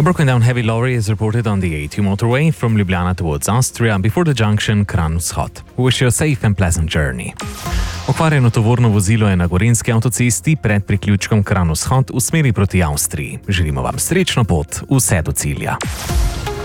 A broken down heavy lorry is reported on the A2 motorway from Ljubljana towards Austria before the junction Kranj-Vzhod. We wish you a safe and pleasant journey. Okvarjeno tovorno vozilo je na gorenjski avtocesti pred priključkom Kranj-Vzhod v smeri proti Avstriji. Želimo vam srečno pot vse do cilja.